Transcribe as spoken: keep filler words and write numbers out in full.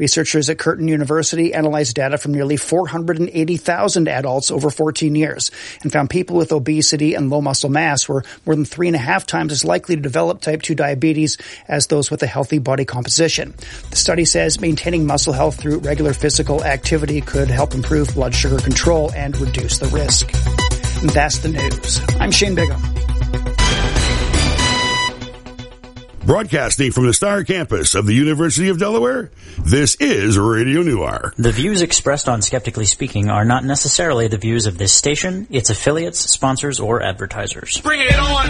Researchers at Curtin University analyzed data from nearly four hundred eighty thousand adults over fourteen years and found people with obesity and low muscle mass were more than three and a half times as likely to develop type two diabetes as those with a healthy body composition. The study says maintaining muscle health through regular physical activity could help improve blood sugar control and reduce the risk. And that's the news. I'm Shane Bigham. Broadcasting from the Star Campus of the University of Delaware, this is Radio Noir. The views expressed on Skeptically Speaking are not necessarily the views of this station, its affiliates, sponsors, or advertisers. Bring it on!